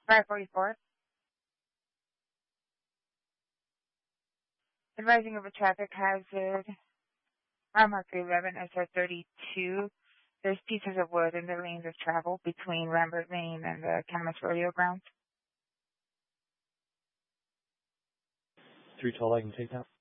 544. Advising of a traffic hazard. Mark 11 SR32. There's pieces of wood in the lanes of travel between Lambert Lane and the Camas Rodeo grounds. 312, I can take that.